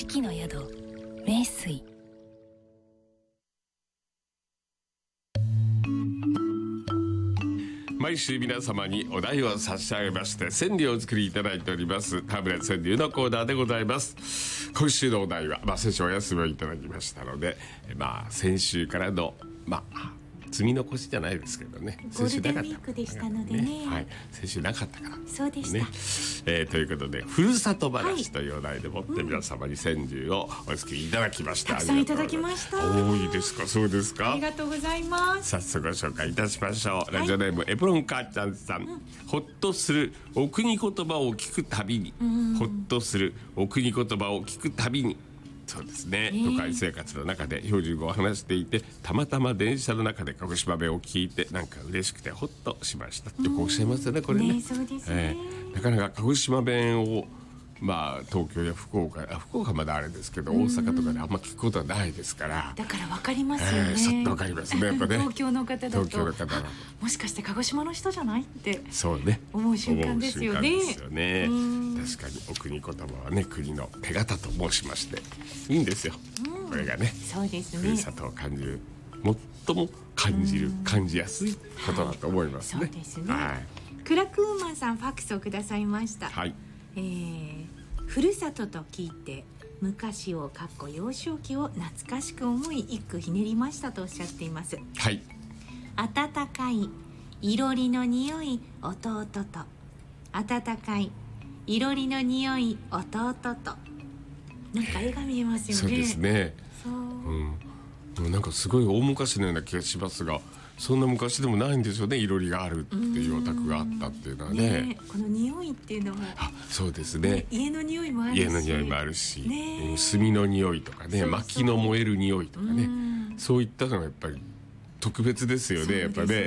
四季の宿名水。 毎週皆様にお題を差し上げまして川柳をお作りいただいておりますタブレット川柳のコーナーでございます。今週のお題は、先週お休みをいただきましたので、先週からの積み残しじゃないですけどね、 ゴールデンウィークでしたのでね、 はい、先週なかったからそうでした、 ね。ということでふるさと話というお題でもって皆様に川柳をお作りいただきました。 たくさんいただきました。 多いですか？そうですか？ ありがとうございます。 早速ご紹介いたしましょう。ラジオネームエプロン母ちゃんさん、ほっとするお国言葉を聞くたびに、ほっとするお国言葉を聞くたびに。そうですね、都会生活の中で標準語を話していて、たまたま電車の中で鹿児島弁を聞いてなんか嬉しくてほっとしましたっておっしゃいますよね、これね。 そうですね、 なかなか鹿児島弁を東京や福岡まだあれですけど、大阪とかであんま聞くことはないですから、 だから分かりますよね、 ちょっと分かりますね、やっぱね東京の方だと東京の方だともしかして鹿児島の人じゃないってそうね、 思う瞬間ですよね。 思う瞬間ですよね。確かにお国言葉はね、国の手形と申しましていいんですよ、これがね。 そうですね、 ふるさとを感じる、最も感じやすいことだと思いますね、 そうですね、 はい、 クラクーマンさんファックスをくださいました。 はい、 ふるさとと聞いて昔を幼少期を懐かしく思い一句ひねりましたとおっしゃっています。 はい、 暖かいいろりの匂い弟と、暖かいいろりの匂い弟と、なんか絵が見えますよね。 そうですね、 そう、 なんかすごい大昔のような気がしますが、そんな昔でもないんですよね。いろりがあるっていうお宅があったっていうのは ね、 この匂いっていうのもそうですね、 家の匂いもあるし、 家の匂いもあるし、 ね、 炭の匂いとかね、 そうそう、 薪の燃える匂いとかね、そういったのがやっぱり特別ですよね、やっぱね。